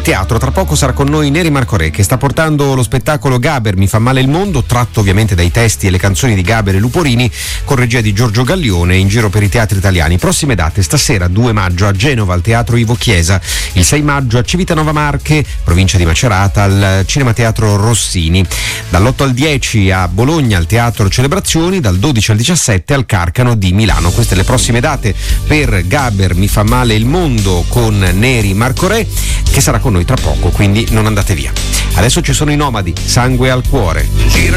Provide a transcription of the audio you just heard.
teatro. Tra poco sarà con noi Neri Marco Re, che sta portando lo spettacolo Gaber mi fa male il mondo, tratto ovviamente dai testi e le canzoni di Gaber e Luporini, con regia di Giorgio Gaglione, in giro per i teatri italiani. Prossime date: stasera 2 maggio a Genova al Teatro Ivo Chiesa, il 6 maggio a Civitanova Marche, provincia di Macerata, al Cinema Teatro Rossini, dall'8 al 10 a Bologna al Teatro Celebrazioni, dal 12 al 17 al Carcano di Milano. Queste le prossime date per Gaber mi fa male il mondo con Neri Marco Re, che sarà con noi tra poco, quindi non andate via. Adesso ci sono i Nomadi, Sangue al cuore.